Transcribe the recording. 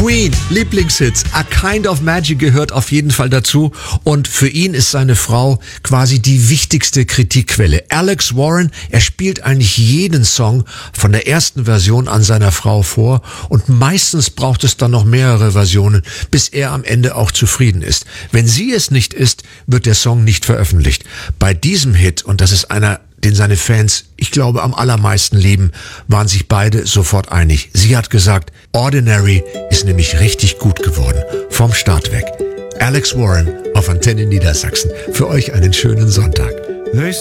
Queen, Lieblingshits, A Kind of Magic gehört auf jeden Fall dazu und für ihn ist seine Frau quasi die wichtigste Kritikquelle. Alex Warren, er spielt eigentlich jeden Song von der ersten Version an seiner Frau vor und meistens braucht es dann noch mehrere Versionen, bis er am Ende auch zufrieden ist. Wenn sie es nicht ist, wird der Song nicht veröffentlicht. Bei diesem Hit, und das ist einer, den seine Fans, ich glaube, am allermeisten lieben, waren sich beide sofort einig. Sie hat gesagt, Ordinary ist nämlich richtig gut geworden. Vom Start weg. Alex Warren auf Antenne Niedersachsen. Für euch einen schönen Sonntag.